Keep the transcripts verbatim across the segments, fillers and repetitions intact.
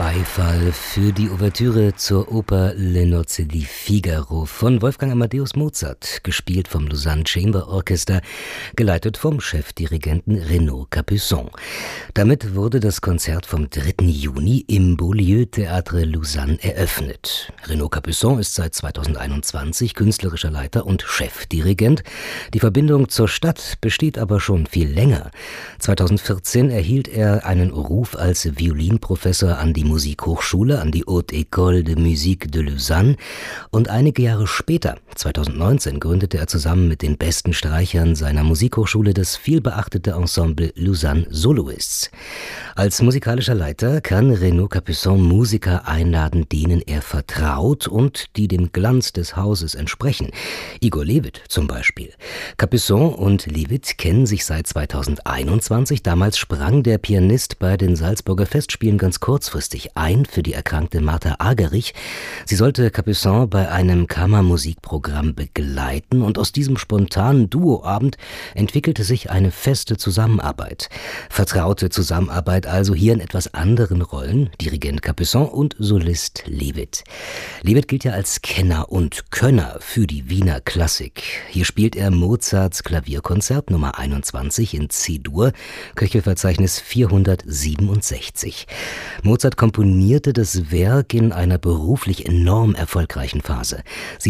Beifall für die Ouvertüre zur Oper Le Nozze di Figaro von Wolfgang Amadeus Mozart, gespielt vom Lausanne Chamber Orchestra, geleitet vom Chefdirigenten Renaud Capuçon. Damit wurde das Konzert vom dritten Juni im Beaulieu Théâtre Lausanne eröffnet. Renaud Capuçon ist seit zweitausendeinundzwanzig künstlerischer Leiter und Chefdirigent. Die Verbindung zur Stadt besteht aber schon viel länger. zweitausendvierzehn erhielt er einen Ruf als Violinprofessor an die Musikhochschule, an die Haute École de Musique de Lausanne, und einige Jahre später, zweitausendneunzehn, gründete er zusammen mit den besten Streichern seiner Musikhochschule das vielbeachtete Ensemble Lausanne Soloists. Als musikalischer Leiter kann Renaud Capuçon Musiker einladen, denen er vertraut und die dem Glanz des Hauses entsprechen. Igor Levit zum Beispiel. Capuçon und Levit kennen sich seit zweitausendeinundzwanzig. Damals sprang der Pianist bei den Salzburger Festspielen ganz kurzfristig ein für die erkrankte Martha Argerich. Sie sollte Capuçon bei einem Kammermusikprogramm begleiten, und aus diesem spontanen Duoabend entwickelte sich eine feste Zusammenarbeit. Vertraute Zusammenarbeit also hier in etwas anderen Rollen, Dirigent Capuçon und Solist Levit. Levit gilt ja als Kenner und Könner für die Wiener Klassik. Hier spielt er Mozarts Klavierkonzert Nummer einundzwanzig in C-Dur, Köchelverzeichnis vierhundertsiebenundsechzig. Mozart komponierte das Werk in einer beruflich enorm erfolgreichen Phase.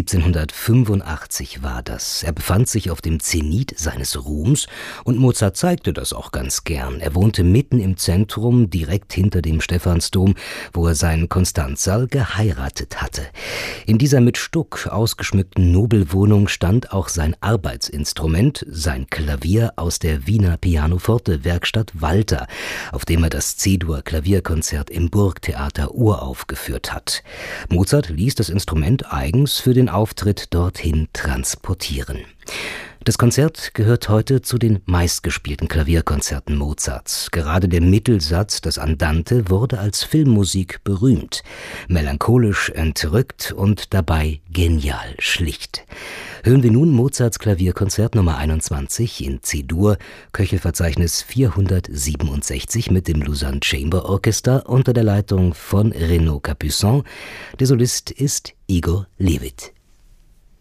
siebzehnhundertfünfundachtzig war das. Er befand sich auf dem Zenit seines Ruhms, und Mozart zeigte das auch ganz gern. Er wohnte mitten im Zentrum, direkt hinter dem Stephansdom, wo er seinen Konstanzsal geheiratet hatte. In dieser mit Stuck ausgeschmückten Nobelwohnung stand auch sein Arbeitsinstrument, sein Klavier aus der Wiener Pianoforte-Werkstatt Walter, auf dem er das C-Dur-Klavierkonzert im Burgtheater uraufgeführt hat. Mozart ließ das Instrument eigens für den Auftritt dorthin transportieren. Das Konzert gehört heute zu den meistgespielten Klavierkonzerten Mozarts. Gerade der Mittelsatz, das Andante, wurde als Filmmusik berühmt. Melancholisch, entrückt und dabei genial schlicht. Hören wir nun Mozarts Klavierkonzert Nummer einundzwanzig in C-Dur, Köchelverzeichnis vierhundertsiebenundsechzig mit dem Lausanne Chamber Orchestra unter der Leitung von Renaud Capuçon. Der Solist ist Igor Levit.